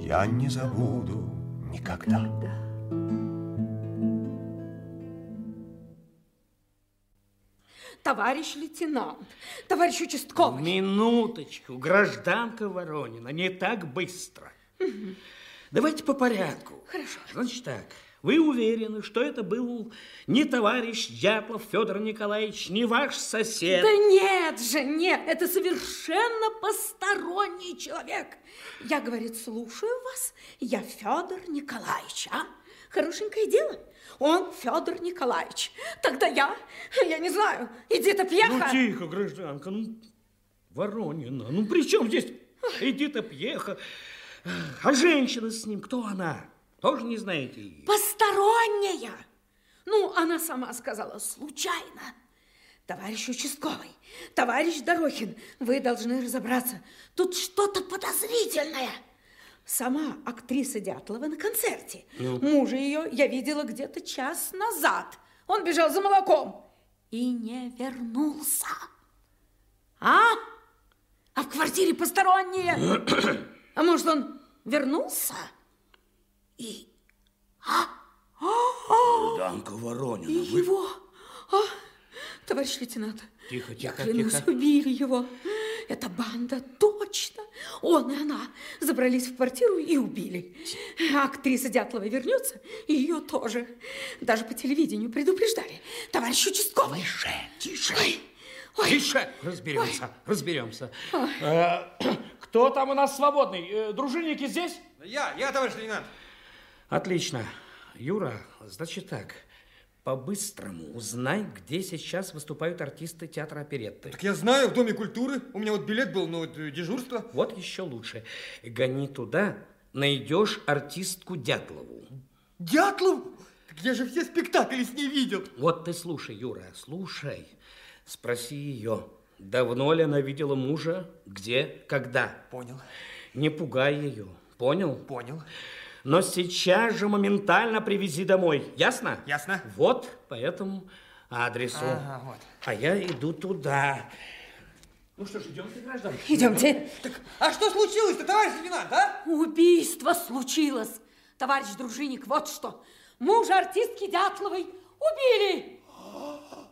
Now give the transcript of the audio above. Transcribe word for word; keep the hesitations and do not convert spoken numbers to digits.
я не забуду никогда. Да. Товарищ лейтенант, товарищ участковый. Минуточку, гражданка Воронина, не так быстро. Угу. Давайте по порядку. Хорошо. Значит так, вы уверены, что это был не товарищ Дятлов Федор Николаевич, не ваш сосед? Да нет же, нет, это совершенно посторонний человек. Я, говорит, слушаю вас, я Федор Николаевич, а? Хорошенькое дело. Он Федор Николаевич. Тогда я, я не знаю, Эдита Пьеха. Ну, тихо, гражданка, ну, Воронина, ну, при чем здесь Эдита Пьеха? А женщина с ним, кто она? Тоже не знаете ее? Посторонняя. Ну, она сама сказала, случайно. Товарищ участковый, товарищ Дорохин, вы должны разобраться. Тут что-то подозрительное. Сама актриса Дятлова на концерте. Ну? Мужа ее я видела где-то час назад. Он бежал за молоком и не вернулся. А? А в квартире посторонние. А может, он вернулся? И... А? Гражданка Воронина. И вы... его... А? Товарищ лейтенант, тихо, тихо, я клянусь, тихо. убили его. Это банда, точно. Он и она забрались в квартиру и убили. А актриса Дятлова вернется, и ее тоже. Даже по телевидению предупреждали. Товарищ участковый. Тише, тише. Ой. Ой. Тише. Разберемся, Ой. разберемся. Э, кто там у нас свободный? Э, дружинники здесь? Я, я, товарищ лейтенант. Отлично. Юра, значит так... По-быстрому узнай, где сейчас выступают артисты театра оперетты. Так я знаю, в Доме культуры. У меня вот билет был, но вот дежурство. Вот еще лучше. Гони туда, найдешь артистку Дятлову. Дятлову? Так я же все спектакли с ней видел. Вот ты слушай, Юра, слушай. Спроси ее, давно ли она видела мужа, где, когда. Понял. Не пугай ее, понял? Понял. Но сейчас же моментально привези домой. Ясно? Ясно. Вот по этому адресу. Ага, вот. А я иду туда. Ну что ж, идемте, гражданка. Идемте. Так, а что случилось-то, товарищ лейтенант, а? Убийство случилось. Товарищ дружинник, вот что. Мужа артистки Дятловой убили.